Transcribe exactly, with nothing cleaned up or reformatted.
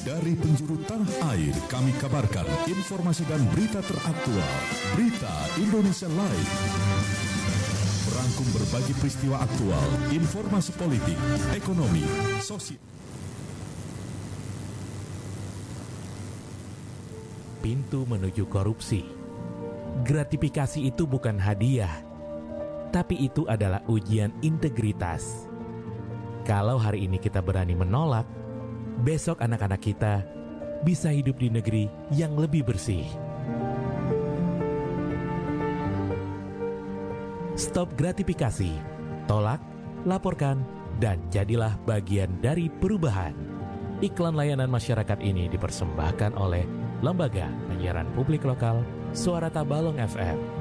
Dari penjuru tanah air kami kabarkan informasi dan berita teraktual. Berita Indonesia Live. Merangkum berbagai peristiwa aktual, informasi politik, ekonomi, sosial. Pintu menuju korupsi. Gratifikasi itu bukan hadiah, tapi itu adalah ujian integritas. Kalau hari ini kita berani menolak, besok anak-anak kita bisa hidup di negeri yang lebih bersih. Stop gratifikasi, tolak, laporkan, dan jadilah bagian dari perubahan. Iklan layanan masyarakat ini dipersembahkan oleh Lembaga Penyiaran Publik Lokal Suara Tabalong F M.